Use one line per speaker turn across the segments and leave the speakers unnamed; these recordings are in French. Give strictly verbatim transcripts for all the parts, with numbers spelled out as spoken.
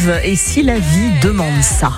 rêve et si la vie demande ça.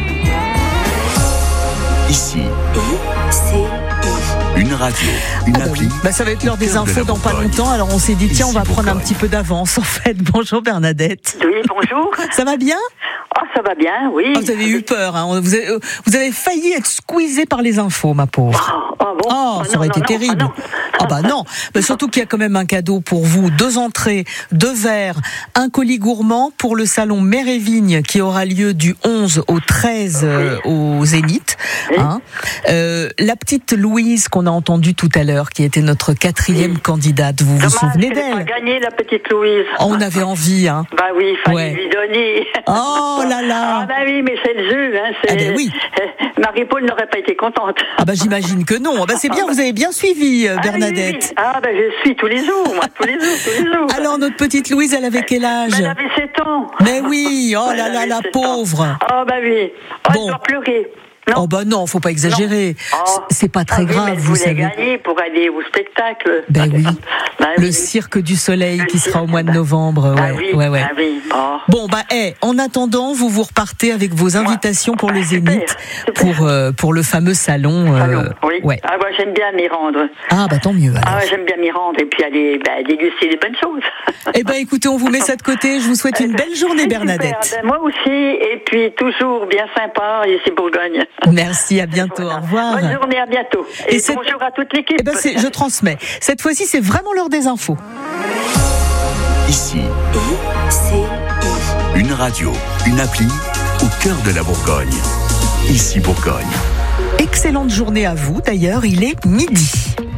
Ici,
I, C, I.
une radio, une
Ah bah
appli.
oui. Bah ça va être l'heure des
Cœur de
infos
la
dans pas
Bourgogne.
longtemps, alors on s'est dit tiens on va
Ici,
prendre un
Bourgogne.
petit peu d'avance en fait. Bonjour Bernadette.
Oui, bonjour.
Ça va bien?
Oh, ça va bien, oui.
Oh, vous avez eu peur, hein. vous, avez, vous avez failli être squeezée par les infos ma pauvre.
Oh, oh, bon.
Oh,
Oh,
ça
non,
aurait
non,
été
non.
terrible.
Ah, non.
Ah bah non, mais surtout qu'il y a quand même un cadeau pour vous, deux entrées, deux verres, un colis gourmand pour le salon Mer et Vigne qui aura lieu du onze au treize euh, au Zénith.
Oui.
Hein. Euh, la petite Louise qu'on a entendue tout à l'heure, qui était notre quatrième
Oui.
candidate, vous vous
Dommage
souvenez
qu'elle ait pas
d'elle?
gagné, la petite Louise.
Oh, on avait envie, hein.
Bah oui, il fallait
Ouais.
lui donner.
Oh là là.
Ah bah oui, mais c'est le jeu. Hein, c'est...
Ah ben oui.
Marie-Paul n'aurait pas été contente.
Ah bah j'imagine que non. Ah bah c'est bien, vous avez bien suivi, euh,
Ah oui, oui,
Bernadette.
oui. Ah bah je suis tous les jours, moi, tous les jours, tous les jours.
Alors notre petite Louise, elle avait quel âge?
Mais elle avait sept ans.
Mais oui, oh là
Elle
là,
avait
la
sept ans.
pauvre.
Oh bah oui. Oh,
Bon.
elle doit pleurer. Non.
Oh bah non, faut pas exagérer.
Non. Oh.
C'est pas très
Ah oui,
grave,
mais elle
vous
voulait
savez.
gagner pour aller au spectacle.
Ben oui.
Bah
Le
oui.
cirque du soleil
Le
qui sera au
cirque,
mois de
bah.
novembre.
Ah
Ouais,
oui,
ouais, ouais.
ah oui. Oh.
Bon bah, eh, en attendant, vous vous repartez avec vos invitations pour le
Ah, super,
Zénith,
super.
pour euh, pour le fameux salon. euh,
Allô, oui.
Ouais.
Ah bah j'aime bien m'y rendre.
Ah bah tant mieux. alors.
Ah ouais, j'aime bien m'y rendre et puis aller bah, déguster des bonnes choses.
Eh ben écoutez, on vous met ça de côté. Je vous souhaite une belle journée,
Super.
Bernadette.
Ben, moi aussi, et puis toujours bien sympa ici Bourgogne.
Merci, à bientôt. Au revoir.
Bonne journée, à bientôt.
Et
Et,
c'est-
bonjour à toute l'équipe.
Eh ben c'est, je transmets. Cette fois-ci, c'est vraiment l'heure des infos.
Ici,
I, C, I.
une radio, une appli au cœur de la Bourgogne. Ici, Bourgogne.
Excellente journée à vous. D'ailleurs, il est midi.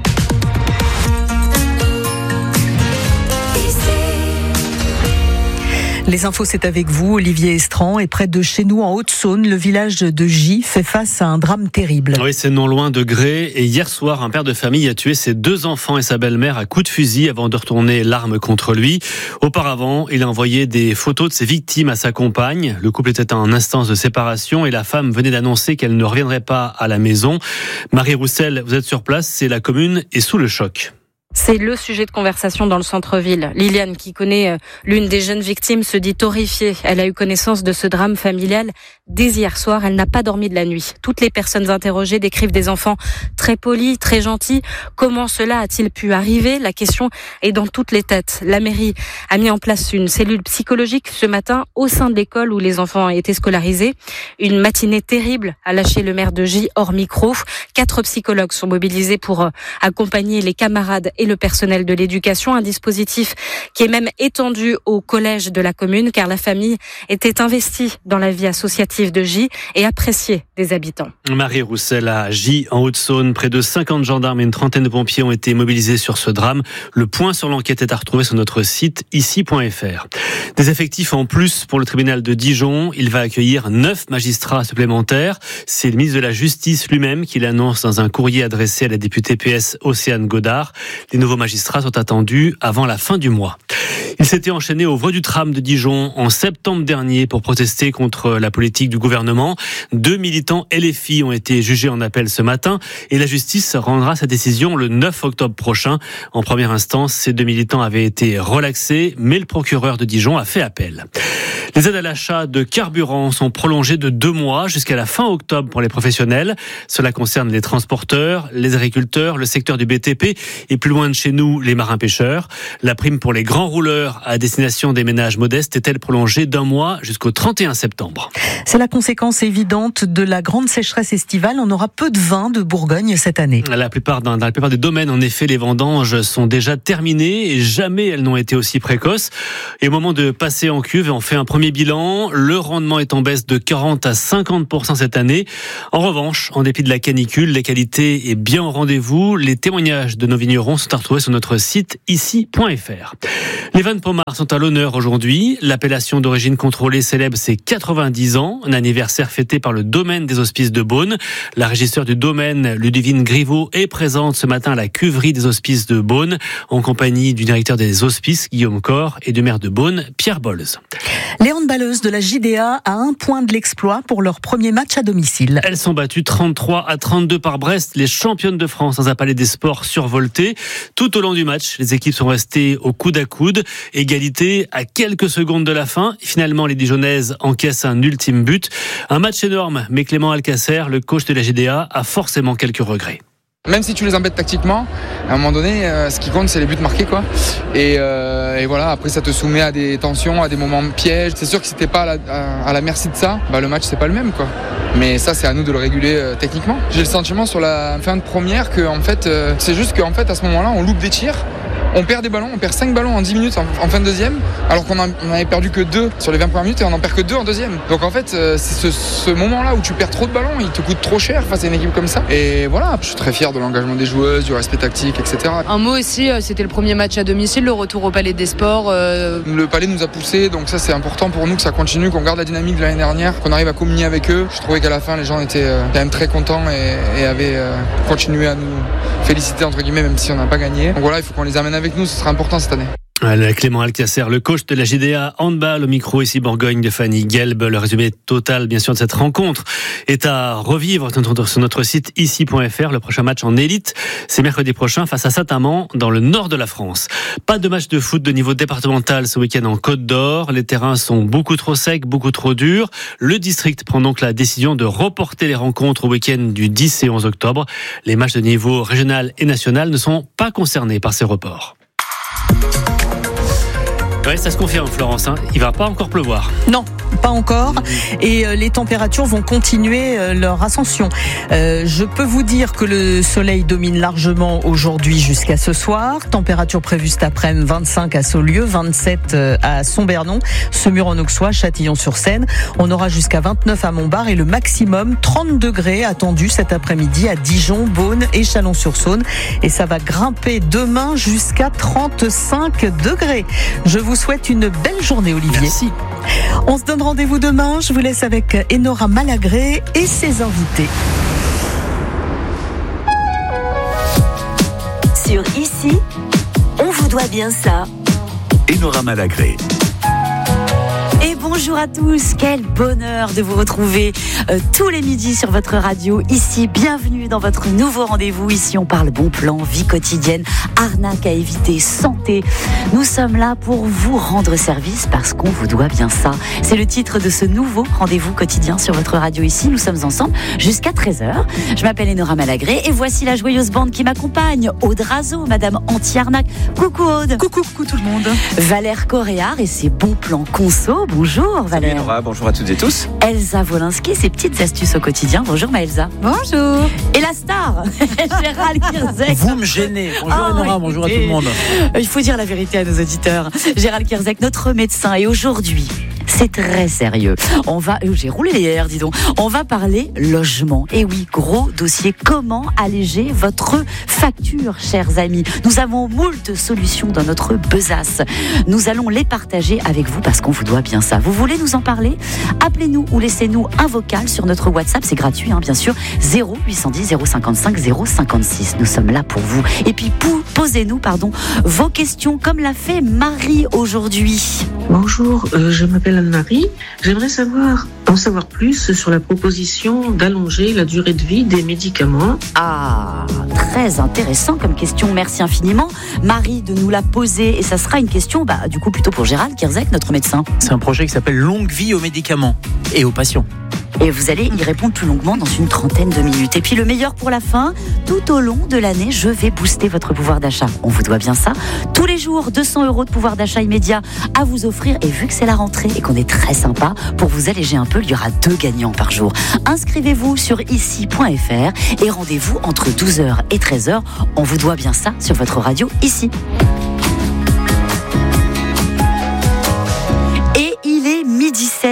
Les infos, c'est avec vous, Olivier Estran. Et près de chez nous, en Haute-Saône, le village de Gy fait face à un drame terrible.
Oui, c'est non loin de Grès. Et hier soir, un père de famille a tué ses deux enfants et sa belle-mère à coups de fusil avant de retourner l'arme contre lui. Auparavant, il a envoyé des photos de ses victimes à sa compagne. Le couple était en instance de séparation et la femme venait d'annoncer qu'elle ne reviendrait pas à la maison. Marie Roussel, vous êtes sur place, c'est la commune est sous le choc.
C'est le sujet de conversation dans le centre-ville. Liliane, qui connaît l'une des jeunes victimes, se dit horrifiée. Elle a eu connaissance de ce drame familial dès hier soir. Elle n'a pas dormi de la nuit. Toutes les personnes interrogées décrivent des enfants très polis, très gentils. Comment cela a-t-il pu arriver? La question est dans toutes les têtes. La mairie a mis en place une cellule psychologique ce matin au sein de l'école où les enfants étaient scolarisés. Une matinée terrible a lâché le maire de Gy hors micro. Quatre psychologues sont mobilisés pour accompagner les camarades et le personnel de l'éducation, un dispositif qui est même étendu au collège de la commune car la famille était investie dans la vie associative de Gy et appréciée des habitants.
Marie Roussel à Gy, en Haute-Saône. Près de cinquante gendarmes et une trentaine de pompiers ont été mobilisés sur ce drame. Le point sur l'enquête est à retrouver sur notre site ici point f r. Des effectifs en plus pour le tribunal de Dijon. Il va accueillir neuf magistrats supplémentaires. C'est le ministre de la Justice lui-même qui l'annonce dans un courrier adressé à la députée P S Océane Godard. Les nouveaux magistrats sont attendus avant la fin du mois. Il s'était enchaîné au Voie du Tram de Dijon en septembre dernier pour protester contre la politique du gouvernement. Deux militants L F I ont été jugés en appel ce matin et la justice rendra sa décision le neuf octobre prochain. En première instance, ces deux militants avaient été relaxés, mais le procureur de Dijon a fait appel. Les aides à l'achat de carburant sont prolongées de deux mois jusqu'à la fin octobre pour les professionnels. Cela concerne les transporteurs, les agriculteurs, le secteur du B T P et plus loin de chez nous, les marins-pêcheurs. La prime pour les grands rouleurs à destination des ménages modestes est-elle prolongée d'un mois jusqu'au trente et un septembre.
C'est la conséquence évidente de la grande sécheresse estivale. On aura peu de vin de Bourgogne cette année.
La plupart, dans, dans la plupart des domaines, en effet, les vendanges sont déjà terminées et jamais elles n'ont été aussi précoces. Et au moment de passer en cuve, on fait un premier bilan. Le rendement est en baisse de quarante à cinquante pour cent cette année. En revanche, en dépit de la canicule, la qualité est bien au rendez-vous. Les témoignages de nos vignerons sont à retrouver sur notre site ici point f r. Les vins de Pommard sont à l'honneur aujourd'hui. L'appellation d'origine contrôlée célèbre ses quatre-vingt-dix ans, un anniversaire fêté par le domaine des Hospices de Beaune. La régisseure du domaine, Ludivine Griveaux, est présente ce matin à la cuverie des Hospices de Beaune, en compagnie du directeur des Hospices, Guillaume Corr, et du maire de Beaune, Pierre Bolz.
Les handballeuses de la J D A à un point de l'exploit pour leur premier match à domicile.
Elles sont battues trente-trois à trente-deux par Brest, les championnes de France dans un palais des sports survolté. Tout au long du match, les équipes sont restées au coude à coude. Égalité à quelques secondes de la fin. Finalement, les Dijonnaises encaissent un ultime but. Un match énorme, mais Clément Alcacer, le coach de la J D A, a forcément quelques regrets.
Même si tu les embêtes tactiquement, à un moment donné, euh, ce qui compte, c'est les buts marqués, quoi. Et, euh, et voilà, après, ça te soumet à des tensions, à des moments pièges. C'est sûr que si t'es pas à la, à, à la merci de ça, bah, le match, c'est pas le même, quoi. Mais ça, c'est à nous de le réguler euh, techniquement. J'ai le sentiment sur la fin de première que, en fait, euh, c'est juste qu'en fait, à ce moment-là, on loupe des tirs. On perd des ballons, on perd cinq ballons en dix minutes en, en fin de deuxième, alors qu'on en avait perdu que deux sur les vingt premières minutes et on en perd que deux en deuxième. Donc en fait, c'est ce, ce moment-là où tu perds trop de ballons, il te coûte trop cher face à une équipe comme ça. Et voilà, je suis très fier de l'engagement des joueuses, du respect tactique, et cetera.
Un mot aussi, c'était le premier match à domicile, le retour au Palais des Sports. Euh...
Le Palais nous a poussés, donc ça c'est important pour nous que ça continue, qu'on garde la dynamique de l'année dernière, qu'on arrive à communier avec eux. Je trouvais qu'à la fin, les gens étaient quand même très contents et, et avaient continué à nous féliciter entre guillemets, même si on n'a pas gagné. Donc voilà, il faut qu'on les amène avec nous, ce sera important cette année.
Clément Alcacer, le coach de la J D A handball, au micro ici Bourgogne de Fanny Gelb. Le résumé total, bien sûr, de cette rencontre est à revivre sur notre site ici point f r. Le prochain match en élite, c'est mercredi prochain face à Saint-Amand, dans le nord de la France. Pas de match de foot de niveau départemental ce week-end en Côte d'Or. Les terrains sont beaucoup trop secs, beaucoup trop durs. Le district prend donc la décision de reporter les rencontres au week-end du dix et onze octobre. Les matchs de niveau régional et national ne sont pas concernés par ces reports. Ouais, ça se confirme, Florence, hein. Il va pas encore pleuvoir.
Non, pas encore. Et euh, les températures vont continuer euh, leur ascension. Euh, je peux vous dire que le soleil domine largement aujourd'hui jusqu'à ce soir. Température prévue cet après-midi, vingt-cinq à Saulieu, vingt-sept à Sombernon, Semur-en-Auxois, Châtillon-sur-Seine. On aura jusqu'à vingt-neuf à Montbard et le maximum trente degrés attendu cet après-midi à Dijon, Beaune et Chalon-sur-Saône. Et ça va grimper demain jusqu'à trente-cinq degrés. Je vous souhaite une belle journée, Olivier.
Merci.
On se donne rendez-vous demain. Je vous laisse avec Enora Malagré et ses invités.
Sur Ici, on vous doit bien ça.
Enora Malagré.
Et bonjour à tous, quel bonheur de vous retrouver euh, tous les midis sur votre radio. Ici, bienvenue dans votre nouveau rendez-vous. Ici, on parle bon plan, vie quotidienne, arnaque à éviter, santé. Nous sommes là pour vous rendre service parce qu'on vous doit bien ça. C'est le titre de ce nouveau rendez-vous quotidien sur votre radio. Ici, nous sommes ensemble jusqu'à treize heures. Je m'appelle Enora Malagré et voici la joyeuse bande qui m'accompagne. Aude Razo, Madame Anti-Arnaque. Coucou Aude.
Coucou, coucou tout le monde.
Valère Coréard et ses bons plans conso. Bonjour Valère.
Salut Nora, bonjour à toutes et tous.
Elsa Wolinski, ses petites astuces au quotidien. Bonjour ma Elsa.
Bonjour.
Et la star, Gérald Kierzek.
Vous me gênez. Bonjour
Oh,
Nora, bonjour à tout le monde.
Il faut dire la vérité à nos auditeurs. Gérald Kierzek, notre médecin. Et aujourd'hui, c'est très sérieux. On va, oh, j'ai roulé les airs, dis donc. On va parler logement. Et oui, gros dossier. Comment alléger votre facture, chers amis? Nous avons moult solutions dans notre besace. Nous allons les partager avec vous parce qu'on vous doit bien ça. Vous voulez nous en parler? Appelez-nous ou laissez-nous un vocal sur notre WhatsApp. C'est gratuit, hein, bien sûr. zéro huit cent dix zéro cinquante-cinq zéro cinquante-six. Nous sommes là pour vous. Et puis, posez-nous, pardon, vos questions comme l'a fait Marie aujourd'hui.
Bonjour, euh, je m'appelle Anne-Marie. J'aimerais savoir, en savoir plus sur la proposition d'allonger la durée de vie des médicaments.
Ah, très intéressant comme question. Merci infiniment, Marie, de nous la poser. Et ça sera une question, bah, du coup, plutôt pour Gérald Kierzek, notre médecin.
C'est un projet qui s'appelle Longue vie aux médicaments et aux patients.
Et vous allez y répondre plus longuement dans une trentaine de minutes. Et puis le meilleur pour la fin, tout au long de l'année, je vais booster votre pouvoir d'achat. On vous doit bien ça. Tous les jours, deux cents euros de pouvoir d'achat immédiat à vous offrir. Et vu que c'est la rentrée et qu'on est très sympa, pour vous alléger un peu, il y aura deux gagnants par jour. Inscrivez-vous sur ici point f r et rendez-vous entre douze heures et treize heures. On vous doit bien ça sur votre radio ici. Et il est midi sept et on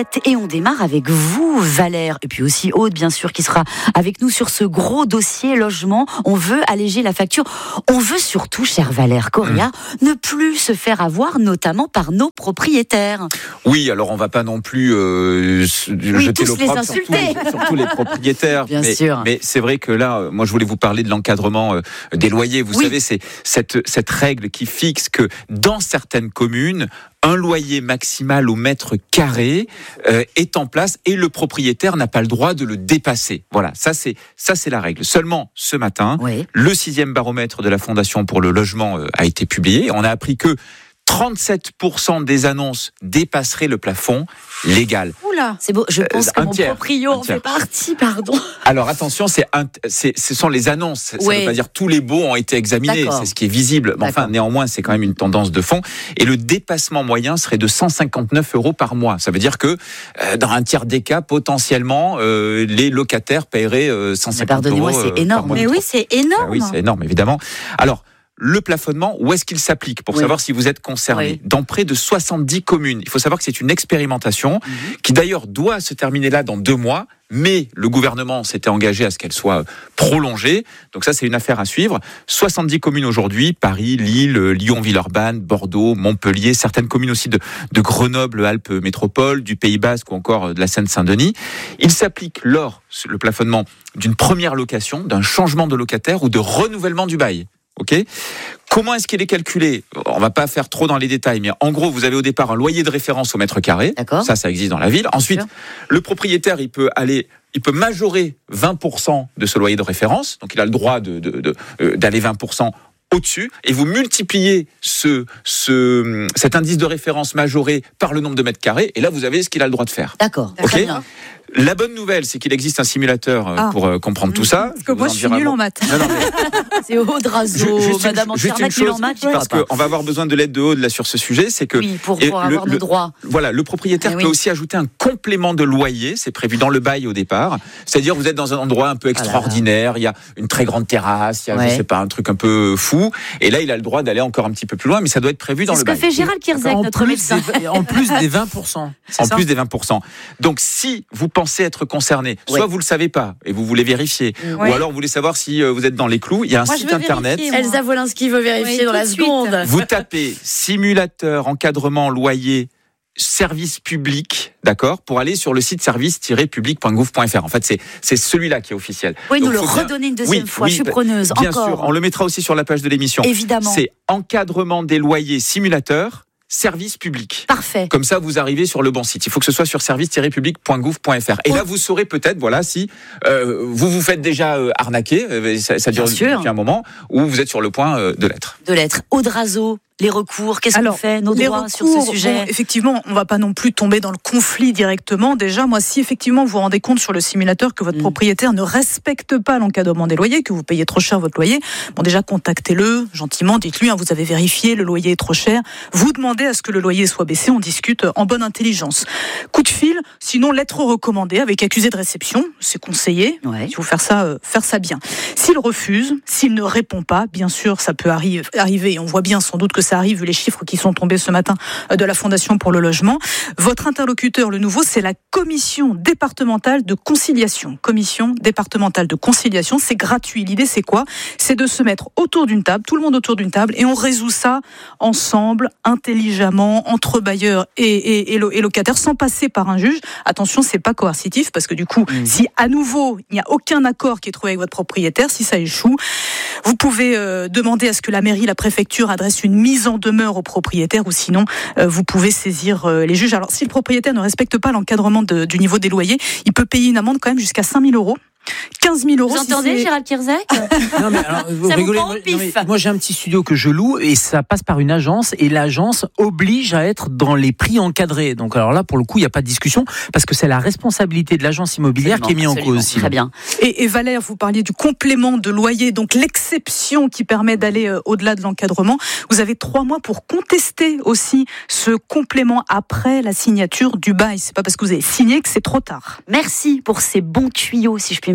on démarre avec vous, Valère, et puis aussi Aude, bien sûr, qui sera avec nous sur ce gros dossier logement. On veut alléger la facture. On veut surtout, cher Valère Correa, mmh. ne plus se faire avoir, notamment par nos propriétaires.
Oui, alors on va pas non plus euh,
oui,
jeter l'opprobre
sur
tous les, sur tous les propriétaires.
Bien
mais,
sûr.
mais c'est vrai que là, moi je voulais vous parler de l'encadrement euh, des loyers. Vous
oui.
savez, c'est cette, cette règle qui fixe que dans certaines communes, un loyer maximal au mètre carré euh, est en place et le propriétaire n'a pas le droit de le dépasser. Voilà, ça c'est ça c'est la règle. Seulement ce matin, oui. le sixième baromètre de la Fondation pour le logement euh, a été publié. On a appris que trente-sept pour cent des annonces dépasseraient le plafond légal.
Oula, c'est beau. Je pense euh, que mon tiers, proprio en fait partie, pardon.
Alors attention, c'est, un, c'est ce sont les annonces. Ça
ouais.
ne veut pas dire tous les baux ont été examinés. D'accord. C'est ce qui est visible. Mais enfin, néanmoins, c'est quand même une tendance de fond. Et le dépassement moyen serait de cent cinquante-neuf euros par mois. Ça veut dire que euh, dans un tiers des cas, potentiellement, euh, les locataires paieraient euh, cent cinquante euros.
Pardonnez-moi, c'est énorme.
Mais oui, c'est énorme.
Ah oui, c'est énorme, évidemment. Alors. Le plafonnement, où est-ce qu'il s'applique pour oui. savoir si vous êtes concerné? Oui. Dans près de soixante-dix communes. Il faut savoir que c'est une expérimentation mmh. qui d'ailleurs doit se terminer là dans deux mois, mais le gouvernement s'était engagé à ce qu'elle soit prolongée. Donc ça, c'est une affaire à suivre. soixante-dix communes aujourd'hui, Paris, Lille, Lyon, Villeurbanne, Bordeaux, Montpellier, certaines communes aussi de, de Grenoble, Alpes Métropole, du Pays Basque ou encore de la Seine-Saint-Denis. Il s'applique lors, le plafonnement, d'une première location, d'un changement de locataire ou de renouvellement du bail. Ok. Comment est-ce qu'il est calculé? On va pas faire trop dans les détails, mais en gros, vous avez au départ un loyer de référence au mètre carré. D'accord. Ça, ça existe dans la ville. Bien Ensuite, sûr. le propriétaire, il peut aller, il peut majorer vingt pour cent de ce loyer de référence. Donc, il a le droit de, de, de, de d'aller vingt pour cent au-dessus, et vous multipliez ce, ce, cet indice de référence majoré par le nombre de mètres carrés, et là, vous avez ce qu'il a le droit de faire.
D'accord.
Ok. Très bien. La bonne nouvelle, c'est qu'il existe un simulateur
ah.
pour euh, comprendre tout ça.
Parce que moi, je suis nulle en maths. Non, non, mais...
c'est Aude Razo,
juste,
Madame Anternac, nulle en maths.
Parce qu'on va avoir besoin de l'aide de Aude là sur ce sujet, c'est que
oui, pour, pour avoir
le,
nos droits.
Voilà, le propriétaire oui. peut aussi ajouter un complément de loyer, c'est prévu dans le bail au départ. C'est-à-dire, vous êtes dans un endroit un peu extraordinaire, il y a une très grande terrasse, il y a, ouais. je sais pas, un truc un peu fou, et là, il a le droit d'aller encore un petit peu plus loin, mais ça doit être prévu dans
c'est
le bail.
C'est ce que fait Gérald Kierzek, notre médecin.
Des, en plus des vingt pour cent.
En ça plus des vingt pour cent. Donc, si vous pensez être concerné, soit oui. vous le savez pas et vous voulez vérifier, oui. ou alors vous voulez savoir si vous êtes dans les clous, il y a un
moi,
site internet.
Elsa Wolinski veut vérifier oui, dans la seconde.
Vous tapez simulateur encadrement loyer service public, d'accord, pour aller sur le site service tiret public point gouv point f r. En fait, c'est c'est celui-là qui est officiel.
Oui, nous le redonner une deuxième oui, fois. Oui, je suis preneuse.
Bien
encore.
sûr, on le mettra aussi sur la page de l'émission.
Évidemment.
C'est encadrement des loyers simulateur. Service public.
Parfait.
Comme ça, vous arrivez sur le bon site. Il faut que ce soit sur service tiret public point gouv point f r. Et oh. là, vous saurez peut-être, voilà, si euh, vous vous faites déjà euh, arnaquer, euh, ça, ça dure depuis un moment, ou vous êtes sur le point euh, de l'être.
De l'être. Aude Razo. Les recours, qu'est-ce qu'on fait, nos droits recours, sur ce sujet?
Bon, effectivement, on ne va pas non plus tomber dans le conflit directement. Déjà, moi, si effectivement vous vous rendez compte sur le simulateur que votre mmh. propriétaire ne respecte pas l'encadrement des loyers, que vous payez trop cher votre loyer, bon déjà contactez-le gentiment, dites-lui, hein, vous avez vérifié, le loyer est trop cher. Vous demandez à ce que le loyer soit baissé, on discute en bonne intelligence. Coup de fil, sinon lettre recommandée avec accusé de réception, c'est conseillé. Ouais. Il faut faire ça, euh, faire ça bien. S'il refuse, s'il ne répond pas, bien sûr, ça peut arri- arriver. Et on voit bien sans doute que ça arrive vu les chiffres qui sont tombés ce matin de la Fondation pour le logement. Votre interlocuteur, le nouveau, c'est la commission départementale de conciliation. Commission départementale de conciliation, c'est gratuit. L'idée, c'est quoi? C'est de se mettre autour d'une table, tout le monde autour d'une table, et on résout ça ensemble, intelligemment, entre bailleurs et, et, et, et locataires, sans passer par un juge. Attention, c'est pas coercitif, parce que du coup, mmh. si à nouveau, il n'y a aucun accord qui est trouvé avec votre propriétaire, si ça échoue, vous pouvez euh, demander à ce que la mairie, la préfecture adresse une mise en demeure au propriétaire, ou sinon euh, vous pouvez saisir euh, les juges. Alors si le propriétaire ne respecte pas l'encadrement de, du niveau des loyers, il peut payer une amende quand même jusqu'à cinq mille euros. quinze mille euros.
Vous
si
entendez,
c'est...
Gérald Kierzek?
Non, mais alors, vous
ça
rigolez.
Vous
moi, non, mais, moi, j'ai un petit studio que je loue et ça passe par une agence et l'agence oblige à être dans les prix encadrés. Donc, alors là, pour le coup, il n'y a pas de discussion parce que c'est la responsabilité de l'agence immobilière absolument, qui est mise en cause. Sinon.
Très bien.
Et, et Valère, vous parliez du complément de loyer, donc l'exception qui permet d'aller euh, au-delà de l'encadrement. Vous avez trois mois pour contester aussi ce complément après la signature du bail. C'est pas parce que vous avez signé que c'est trop tard.
Merci pour ces bons tuyaux, si je puis me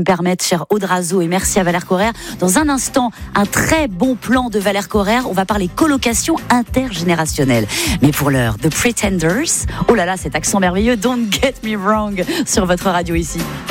me permettre, cher Audrazo, et merci à Valère Correr. Dans un instant, un très bon plan de Valère Correr. On va parler colocation intergénérationnelle. Mais pour l'heure, The Pretenders. Oh là là, cet accent merveilleux. Don't get me wrong sur votre radio ici.